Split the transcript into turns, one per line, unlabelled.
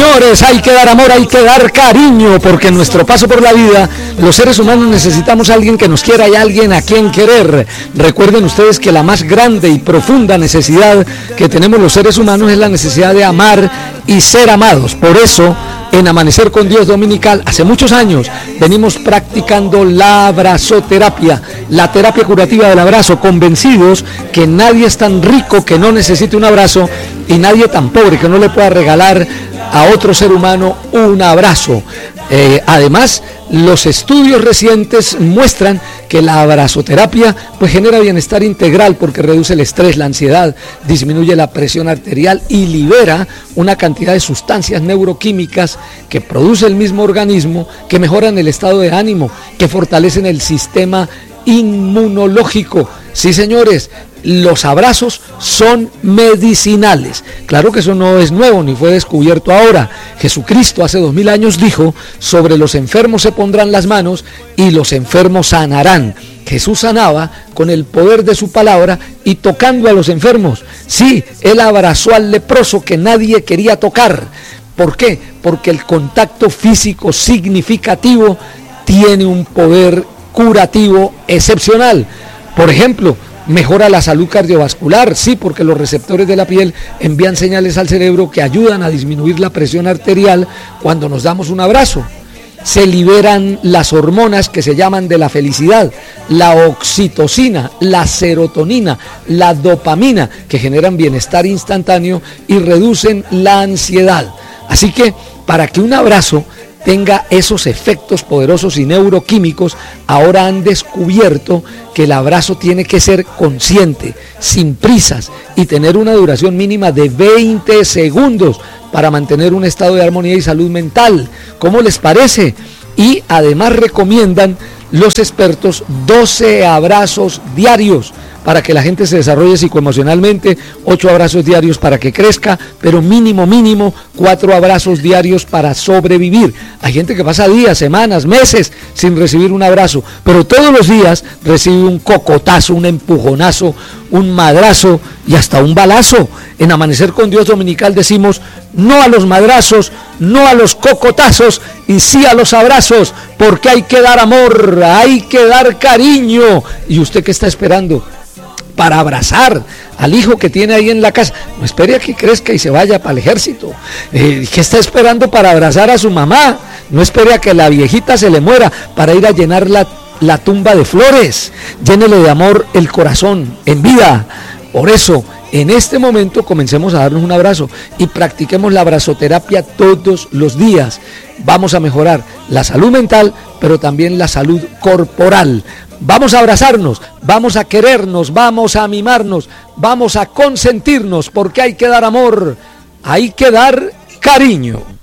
señores, hay que dar amor, hay que dar cariño, porque en nuestro paso por la vida, los seres humanos necesitamos a alguien que nos quiera y a alguien a quien querer. Recuerden ustedes que la más grande y profunda necesidad que tenemos los seres humanos es la necesidad de amar y ser amados. Por eso, en Amanecer con Dios Dominical, hace muchos años, venimos practicando la abrazoterapia, la terapia curativa del abrazo, convencidos que nadie es tan rico que no necesite un abrazo y nadie tan pobre que no le pueda regalar a otro ser humano un abrazo. Además, los estudios recientes muestran que la abrazoterapia pues genera bienestar integral porque reduce el estrés, la ansiedad, disminuye la presión arterial y libera una cantidad de sustancias neuroquímicas que produce el mismo organismo, que mejoran el estado de ánimo, que fortalecen el sistema inmunológico. Sí, señores, los abrazos son medicinales. Claro que eso no es nuevo ni fue descubierto ahora. Jesucristo hace 2000 años dijo: sobre los enfermos se pondrán las manos y los enfermos sanarán. Jesús sanaba con el poder de su palabra y tocando a los enfermos. Sí, él abrazó al leproso que nadie quería tocar. ¿Por qué? Porque el contacto físico significativo tiene un poder curativo excepcional. Por ejemplo, mejora la salud cardiovascular, sí, porque los receptores de la piel envían señales al cerebro que ayudan a disminuir la presión arterial cuando nos damos un abrazo. Se liberan las hormonas que se llaman de la felicidad, la oxitocina, la serotonina, la dopamina, que generan bienestar instantáneo y reducen la ansiedad. Así que, para que un abrazo tenga esos efectos poderosos y neuroquímicos, ahora han descubierto que el abrazo tiene que ser consciente, sin prisas y tener una duración mínima de 20 segundos para mantener un estado de armonía y salud mental. ¿Cómo les parece? Y además recomiendan los expertos 12 abrazos diarios para que la gente se desarrolle psicoemocionalmente, 8 abrazos diarios para que crezca, pero mínimo 4 abrazos diarios para sobrevivir. Hay gente que pasa días, semanas, meses sin recibir un abrazo, pero todos los días recibe un cocotazo, un empujonazo, un madrazo y hasta un balazo. En Amanecer con Dios Dominical decimos no a los madrazos, no a los cocotazos y sí a los abrazos, porque hay que dar amor, hay que dar cariño. ¿Y usted qué está esperando para abrazar al hijo que tiene ahí en la casa? No espere a que crezca y se vaya para el ejército. ¿Qué está esperando para abrazar a su mamá? No espere a que la viejita se le muera para ir a llenar la tumba de flores. Llénele de amor el corazón en vida. Por eso, en este momento comencemos a darnos un abrazo y practiquemos la abrazoterapia todos los días. Vamos a mejorar la salud mental, pero también la salud corporal. Vamos a abrazarnos, vamos a querernos, vamos a mimarnos, vamos a consentirnos, porque hay que dar amor, hay que dar cariño.